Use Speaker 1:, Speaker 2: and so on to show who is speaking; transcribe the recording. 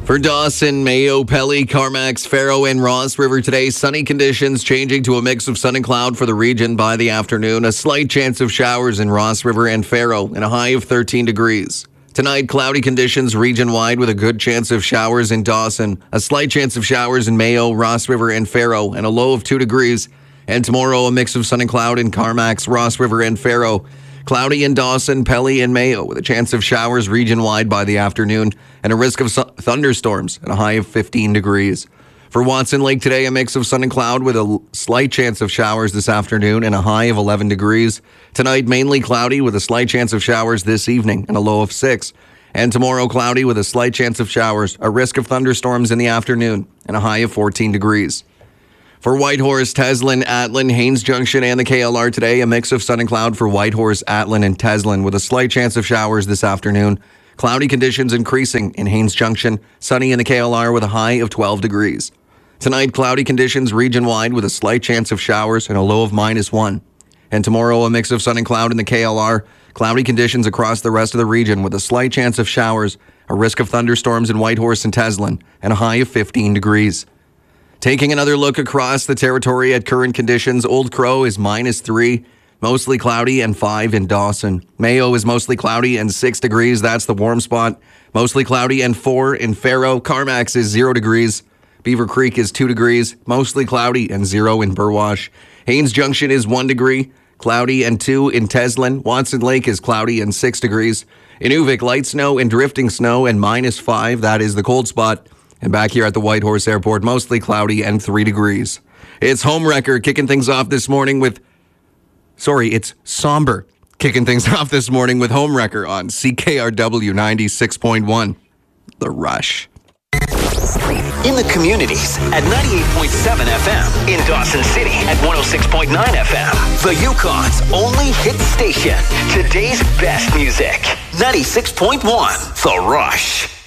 Speaker 1: For Dawson, Mayo, Pelly, Carmax, Faro, and Ross River today, sunny conditions changing to a mix of sun and cloud for the region by the afternoon. A slight chance of showers in Ross River and Faro and a high of 13 degrees. Tonight, cloudy conditions region-wide with a good chance of showers in Dawson. A slight chance of showers in Mayo, Ross River, and Faro and a low of 2 degrees. And tomorrow, a mix of sun and cloud in Carmax, Ross River, and Faro. Cloudy in Dawson, Pelly, and Mayo with a chance of showers region-wide by the afternoon and a risk of thunderstorms and a high of 15 degrees. For Watson Lake today, a mix of sun and cloud with a slight chance of showers this afternoon and a high of 11 degrees. Tonight, mainly cloudy with a slight chance of showers this evening and a low of 6. And tomorrow, cloudy with a slight chance of showers, a risk of thunderstorms in the afternoon and a high of 14 degrees. For Whitehorse, Teslin, Atlin, Haines Junction, and the KLR today, a mix of sun and cloud for Whitehorse, Atlin, and Teslin with a slight chance of showers this afternoon. Cloudy conditions increasing in Haines Junction, sunny in the KLR with a high of 12 degrees. Tonight, cloudy conditions region-wide with a slight chance of showers and a low of -1. And tomorrow, a mix of sun and cloud in the KLR, cloudy conditions across the rest of the region with a slight chance of showers, a risk of thunderstorms in Whitehorse and Teslin, and a high of 15 degrees. Taking another look across the territory at current conditions, Old Crow is -3, mostly cloudy, and 5 in Dawson. Mayo is mostly cloudy and 6 degrees. That's the warm spot. Mostly cloudy and 4 in Faro. Carmax is 0 degrees. Beaver Creek is 2 degrees, mostly cloudy, and 0 in Burwash. Haines Junction is 1 degree, cloudy, and 2 in Teslin. Watson Lake is cloudy and 6 degrees. Inuvik, light snow and drifting snow and -5. That is the cold spot. And back here at the Whitehorse Airport, mostly cloudy and 3 degrees. It's Homewrecker kicking things off this morning with... it's Somber kicking things off this morning with Homewrecker on CKRW 96.1. The Rush.
Speaker 2: In the communities at 98.7 FM. In Dawson City at 106.9 FM. The Yukon's only hit station. Today's best music. 96.1. The Rush.